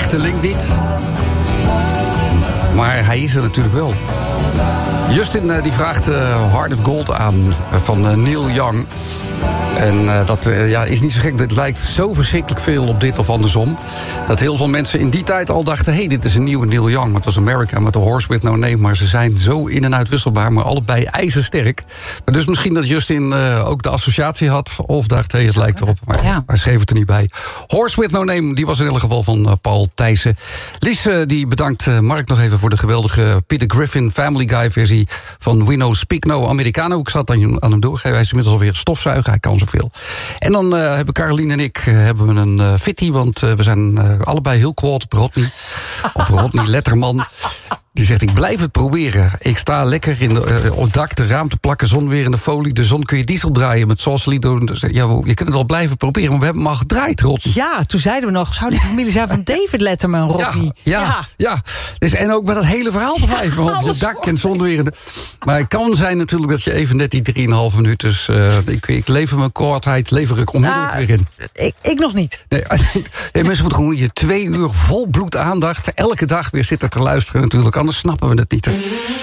echte link niet. Maar hij is er natuurlijk wel. Justin die vraagt Heart of Gold aan van Neil Young. En dat is niet zo gek. Het lijkt zo verschrikkelijk veel op dit of andersom. Dat heel veel mensen in die tijd al dachten... hey, dit is een nieuwe Neil Young. Het was America met The Horse With No Name. Maar ze zijn zo in- en uitwisselbaar. Maar allebei ijzersterk. Maar dus misschien dat Justin ook de associatie had. Of dacht, hey, het lijkt erop. Maar hij schreef het er niet bij. Horse With No Name, die was in ieder geval van Paul Thijssen. Lies die bedankt Mark nog even voor de geweldige Peter Griffin Family Guy versie van We No Speak No Americano. Ik zat aan hem doorgegeven. Hij is inmiddels alweer stofzuiger. Hij kan zoveel. En dan hebben Caroline en ik hebben we een fitty, want we zijn allebei heel kwaad op Rodney. Op Rodney Letterman. Die zegt, ik blijf het proberen. Ik sta lekker op het dak, de raam te plakken, zon weer in de folie. De zon kun je diesel draaien met Sauce doen. Dus, ja, je kunt het wel blijven proberen, maar we hebben hem al gedraaid, Rodney. Ja, toen zeiden we nog, zou die familie zijn van David Letterman, Rodney? Ja. Dus, en ook met dat hele verhaal erbij. Van op het dak en zon weer in de... Maar het kan zijn natuurlijk dat je even net die 3,5 minuut... Dus ik lever mijn kortheid, lever ik onmiddellijk weer in. Ik nog niet. Nee, mensen moeten gewoon hier 2 uur vol bloed aandacht... elke dag weer zitten te luisteren natuurlijk, anders snappen we het niet. Hè.